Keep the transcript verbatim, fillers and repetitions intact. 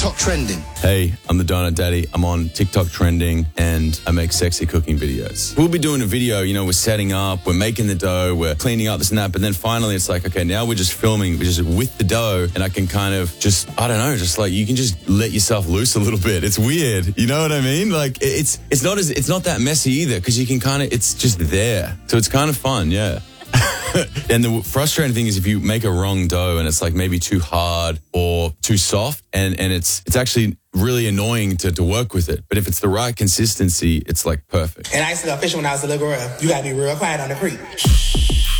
TikTok trending. Hey, I'm the Donut Daddy. I'm on TikTok trending and I make sexy cooking videos. We'll be doing a video, you know, we're setting up, we're making the dough, we're cleaning up this and that, but then finally it's like, okay, now we're just filming, we're just with the dough and I can kind of just, I don't know, just like you can just let yourself loose a little bit. It's weird. You know what I mean? Like it's it's not as it's not that messy either because you can kind of, it's just there. So it's kind of fun, yeah. And the frustrating thing is if you make a wrong dough and it's like maybe too hard or too soft and, and it's it's actually really annoying to, to work with it. But if it's the right consistency, it's like perfect. And I used to go fishing when I was a little girl. You got to be real quiet on the creek.